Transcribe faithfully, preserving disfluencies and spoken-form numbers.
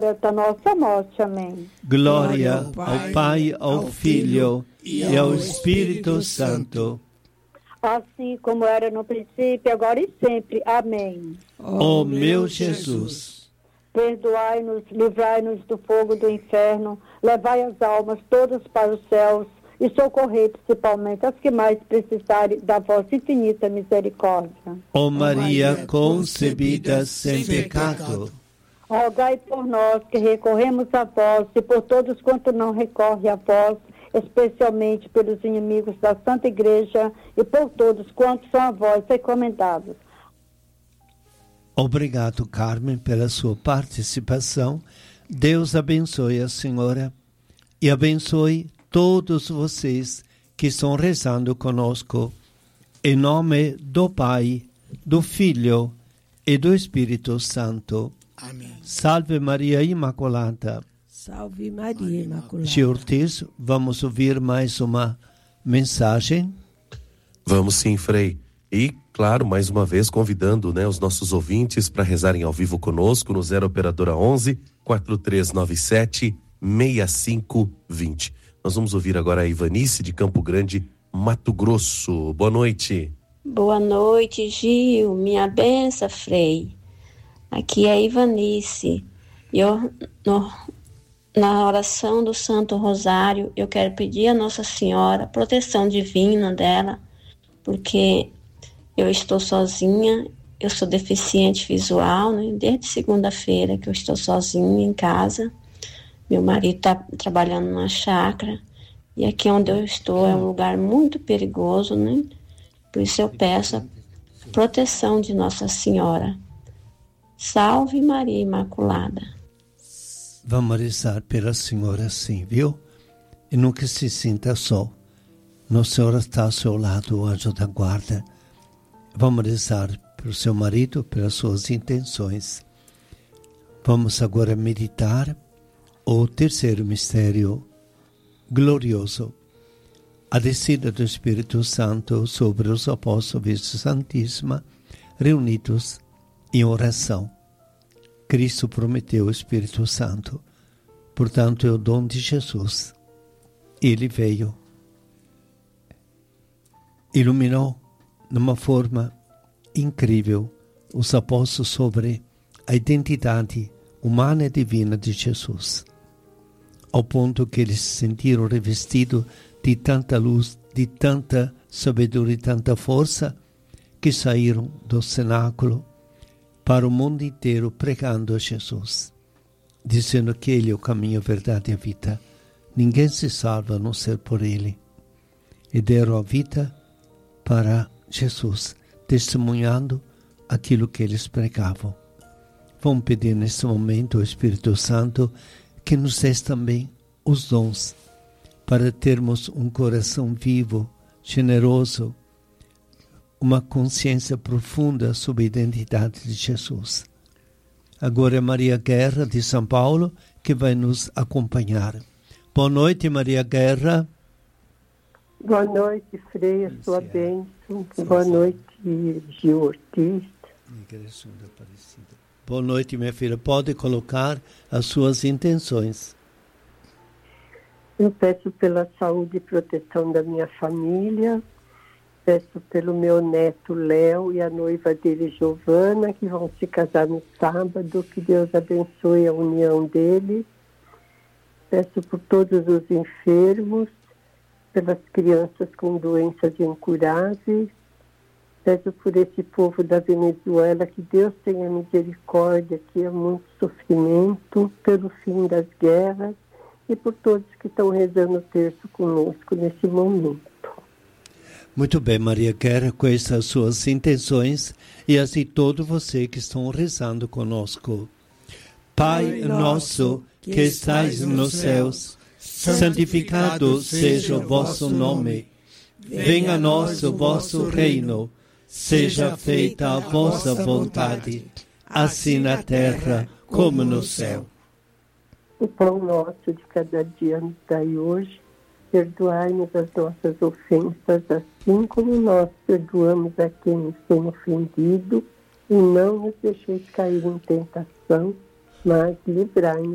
até a nossa morte. Amém. Glória ao Pai, ao Filho e ao Espírito Santo. Assim como era no princípio, agora e sempre. Amém. Ó meu Jesus, perdoai-nos, livrai-nos do fogo do inferno, levai as almas todas para os céus e socorrei principalmente as que mais precisarem da vossa infinita misericórdia. ó Maria concebida sem pecado, rogai por nós que recorremos a vós e por todos quanto não recorrem a vós, especialmente pelos inimigos da Santa Igreja e por todos quantos são a vós recomendados. Obrigado, Carmen, pela sua participação. Deus abençoe a senhora e abençoe todos vocês que estão rezando conosco. Em nome do Pai, do Filho e do Espírito Santo. Amém. Salve Maria Imaculada. Salve Maria Imaculada. Tio Ortiz, vamos ouvir mais uma mensagem? Vamos sim, Frei. E, claro, mais uma vez convidando, né, os nossos ouvintes para rezarem ao vivo conosco no zero operadora onze, quatro três nove sete, seis cinco dois zero. Nós vamos ouvir agora a Ivanice de Campo Grande, Mato Grosso. Boa noite. Boa noite, Gil. Minha benção, Frei. Aqui é a Ivanice. Eu, no, na oração do Santo Rosário, eu quero pedir a Nossa Senhora a proteção divina dela, porque eu estou sozinha, eu sou deficiente visual, né? Desde segunda-feira que eu estou sozinha em casa. Meu marido está trabalhando na chácara e aqui onde eu estou é um lugar muito perigoso, né? Por isso eu peço a proteção de Nossa Senhora. Salve Maria Imaculada. Vamos rezar pela senhora sim, viu? E nunca se sinta só. Nossa Senhora está ao seu lado, o anjo da guarda. Vamos rezar pelo seu marido, pelas suas intenções. Vamos agora meditar o terceiro mistério glorioso, a descida do Espírito Santo sobre os apóstolos Virgem Santíssima, reunidos em oração. Cristo prometeu o Espírito Santo, portanto é o dom de Jesus. Ele veio, iluminou de uma forma incrível os apóstolos sobre a identidade humana e divina de Jesus, ao ponto que eles se sentiram revestidos de tanta luz, de tanta sabedoria e tanta força, que saíram do cenáculo para o mundo inteiro pregando a Jesus, dizendo que Ele é o caminho, a verdade e a vida. Ninguém se salva a não ser por Ele. E deram a vida para Jesus, testemunhando aquilo que eles pregavam. Vamos pedir nesse momento ao Espírito Santo que nos dê também os dons para termos um coração vivo, generoso, uma consciência profunda sobre a identidade de Jesus. Agora é Maria Guerra de São Paulo que vai nos acompanhar. Boa noite, Maria Guerra. Boa noite, Frei, a sua bênção. Boa noite, Gil Ortiz. Boa noite, minha filha. Pode colocar as suas intenções. Eu peço pela saúde e proteção da minha família. Peço pelo meu neto Léo e a noiva dele, Giovana, que vão se casar no sábado. Que Deus abençoe a união deles. Peço por todos os enfermos, pelas crianças com doenças incuráveis. Peço por esse povo da Venezuela, que Deus tenha misericórdia, que é muito sofrimento, pelo fim das guerras e por todos que estão rezando o terço conosco nesse momento. Muito bem, Maria Guerra, com essas suas intenções e assim todo você que estão rezando conosco. Pai nosso que estais nos céus, santificado seja o vosso nome. Venha a nós o vosso reino. Seja feita a vossa vontade, assim na terra como no céu. O pão nosso de cada dia nos dai hoje. Perdoai-nos as nossas ofensas, assim como nós perdoamos a quem nos tem ofendido. E não nos deixeis cair em tentação, mas livrai-nos